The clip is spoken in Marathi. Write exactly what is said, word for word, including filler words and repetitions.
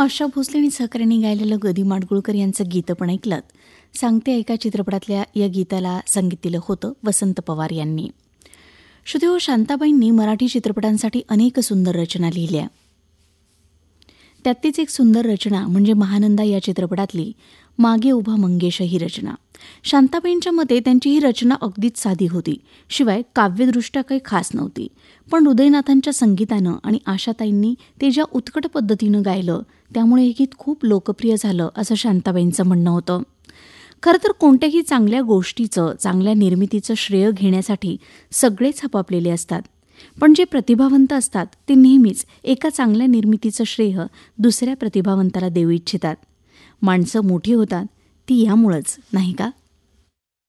आशा भोसले आणि सहकाऱ्यांनी गायलेलं ग दी. माडगुळकर यांचं गीत पण ऐकलं. सांगते ऐका चित्रपटातल्या या गीताला संगीत दिलं होतं वसंत पवार यांनी. श्रोतेहो, शांताबाईंनी मराठी चित्रपटांसाठी अनेक सुंदर रचना लिहिल्या. त्यातलीच एक सुंदर रचना म्हणजे महानंदा या चित्रपटातली मागे उभा मंगेश ही रचना. शांताबाईंच्या मते त्यांची ही रचना अगदीच साधी होती, शिवाय काव्यदृष्ट्या काही खास नव्हती. पण हृदयनाथांच्या संगीतानं आणि आशाताईंनी ते ज्या उत्कट पद्धतीनं गायलं त्यामुळे हे गीत खूप लोकप्रिय झालं असं शांताबाईंचं म्हणणं होतं. खरं तर कोणत्याही चांगल्या गोष्टीचं, चांगल्या निर्मितीचं श्रेय घेण्यासाठी सगळेच हपापलेले असतात. पण जे प्रतिभावंत असतात ते नेहमीच एका चांगल्या निर्मितीचं श्रेय दुसऱ्या प्रतिभावंताला देऊ इच्छितात. माणसं मोठी होतात ती यामुळंच, नाही का?